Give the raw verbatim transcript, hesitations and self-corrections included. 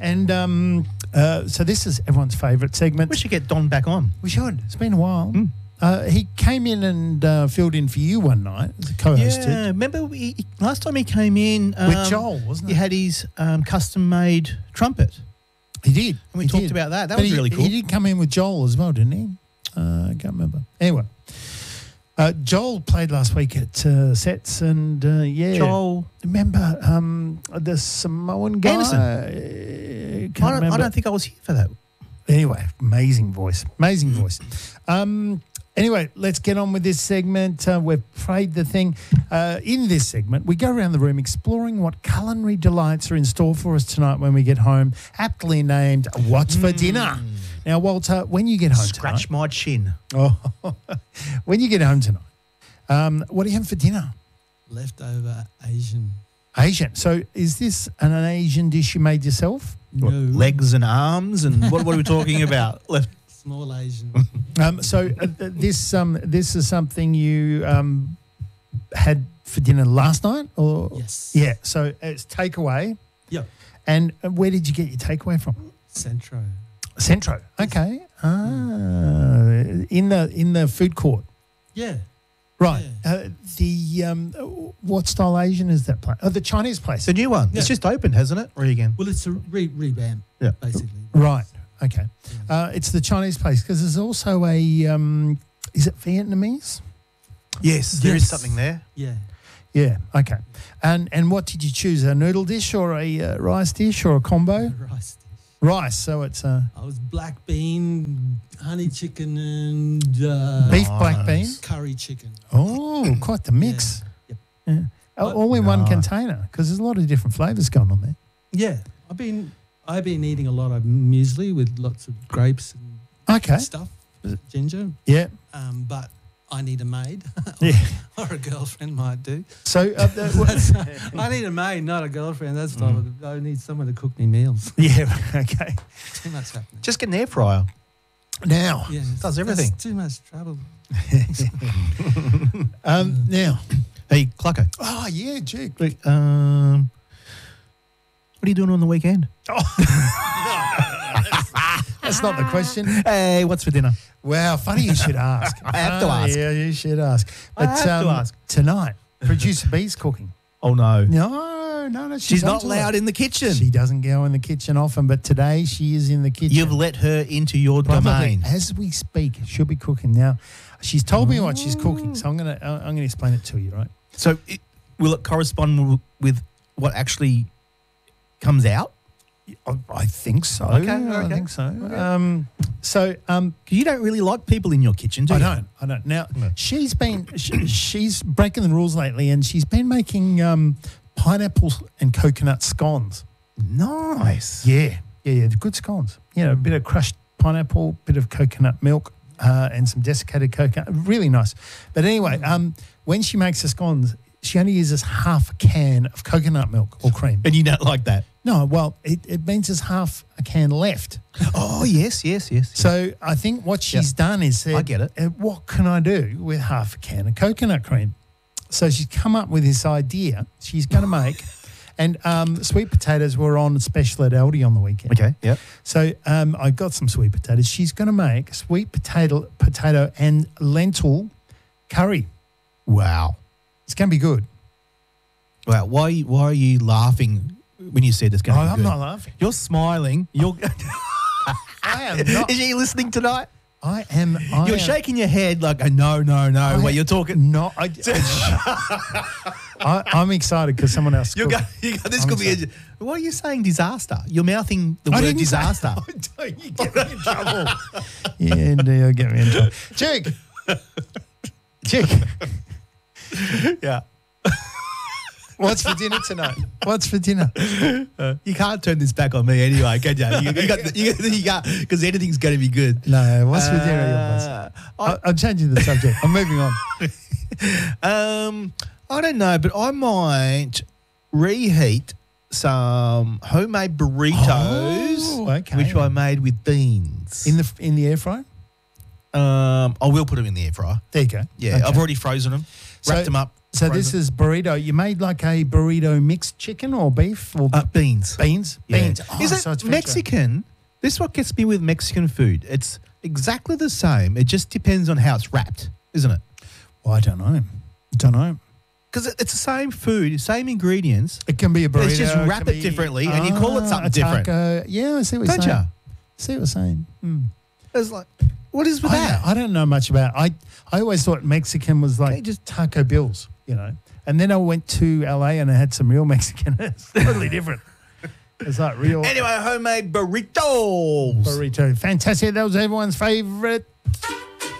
And um, uh, so this is everyone's favourite segment. We should get Don back on. We should. It's been a while. Mm. Uh, he came in and uh, filled in for you one night as a co-hosted. Yeah, remember we, last time he came in um, with Joel, wasn't it? He had his um, custom-made trumpet. He did. And we he talked did. about that. That But was he, really cool. He did come in with Joel as well, didn't he? Uh, I can't remember. Anyway, uh, Joel played last week at uh, Sets, and uh, yeah, Joel. Remember um, the Samoan guy? Anderson. Uh, can't I don't, remember. I don't think I was here for that. Anyway, amazing voice. Amazing voice. Um, anyway, let's get on with this segment. Uh, we've played the thing. Uh, in this segment, we go around the room exploring what culinary delights are in store for us tonight when we get home, aptly named What's for Dinner? Now, Walter, when you get home Scratch tonight... my chin. Oh, when you get home tonight, um, what do you have for dinner? Leftover Asian. Asian. So is this an, an Asian dish you made yourself? No. What, legs and arms and what, what are we talking about? Left. Small Asian. Um, so uh, th- this um, this is something you um, had for dinner last night, or Yes. yeah. So it's takeaway. Yep. And uh, where did you get your takeaway from? Centro. Centro. Okay. Ah, in the in the food court. Yeah. Right. Yeah. Uh, the um, what style Asian is that place? Oh, the Chinese place. It's a new one. Yeah. It's just opened, hasn't it? Or again? Well, it's a re- revamp, Yeah. basically. Right. Okay. Uh, it's the Chinese place because there's also a um, is it Vietnamese? Yes, there is Yes. something there. Yeah. Yeah. Okay. And and what did you choose? A noodle dish or a uh, rice dish or a combo? Rice dish. Rice. So it's a I was black bean, honey chicken, and uh, beef black bean. Nice. curry chicken. Oh, quite the mix. Yep. Yeah. All- All in one Nice. container because there's a lot of different flavours going on there. Yeah. I've been I've been eating a lot of muesli with lots of grapes and Okay. stuff, ginger. Yeah. Um, but I need a maid, or, Yeah. or a girlfriend might do. So uh, the, That's- I need a maid, not a girlfriend. That's mm. I need someone to cook me meals. yeah. Okay. Too much happening. Just get an air fryer. Now. Yeah, Does everything. That's too much trouble. Um. Now. Hey, Clucko. Oh yeah, Jake. Look, um, what are you doing on the weekend? That's not the question. Hey, what's for dinner? Wow, funny you should ask. I have to Ah, ask. Yeah, you should ask. I But have to um, ask. tonight, producer B's cooking. Oh, no. No, no, no. She's not onto allowed it. in the kitchen. She doesn't go in the kitchen often, but today she is in the kitchen. You've let her into your Probably, domain. as we speak. She'll be cooking now. She's told me what she's cooking, so I'm gonna uh, I'm gonna explain it to you, right? So it, will it correspond w- with what actually comes out? I, I think so. Okay, I okay, think so. okay. Um, so um, 'Cause you don't really like people in your kitchen, do I you? don't. I don't. Now No. she's been she, she's breaking the rules lately, and she's been making um, pineapple and coconut scones. Nice. Yeah, yeah, yeah. The good scones. You know, a bit of crushed pineapple, bit of coconut milk, uh, and some desiccated coconut. Really nice. But anyway, um, when she makes the scones, she only uses half a can of coconut milk or cream. And you don't like that? No, well, it, it means there's half a can left. Oh, yes, yes, yes. So I think what she's done is said, I get it. "Uh, what can I do with half a can of coconut cream? So she's come up with this idea. She's going to make, and um, sweet potatoes were on special at Aldi on the weekend. Okay, yep. So um, I got some sweet potatoes. She's going to make sweet potato, potato and lentil curry. Wow. It's going to be good. Wow. Why, why are you laughing when you said it's going Oh, to be I'm good? not laughing. You're smiling. You're. I am not. Is she listening tonight? I am. I You're am, shaking your head like, oh, no, no, no. I- Wait, you're talking. No, I, I, I'm excited because someone else. You're cooked. go, you go, this I'm could be. A, excited. why are you saying disaster? You're mouthing the I word didn't say- disaster. Oh, don't you get me in trouble. Yeah, no, you'll get me in trouble. Jake. Jake. Yeah. What's for dinner tonight? What's for dinner? You can't turn this back on me anyway, can you? You, you got, the, you, you got, because anything's going to be good. No, what's for dinner? Your Uh, boss? I, I'm changing the subject. I'm moving on. Um, I don't know, but I might reheat some homemade burritos, Oh, okay. which I made with beans. In the in the air fryer? um, I will put them in the air fryer. There you go. Yeah, Okay. I've already frozen them, So- wrapped them up So this frozen. is burrito. You made like a burrito mixed chicken or beef or Uh, beans. beans? Yeah. Beans. Oh, Is it so it's veggie. Mexican? This is what gets me with Mexican food. It's exactly the same. It just depends on how it's wrapped, isn't it? Well, I don't know. Don't know. Because it's the same food, same ingredients. It can be a burrito. It's just it wrap can it be- differently and you call it Ah, something a different. taco. Yeah, I see what you're Don't saying. you? See what you're saying. Hmm. It's like, what is with I, that? don't, I don't know much about. I I always thought Mexican was like Okay, just- Taco Bills, you know. And then I went to L A and I had some real Mexican. It's totally different. It's like real Anyway, homemade burritos. burrito. Fantastic. That was everyone's favorite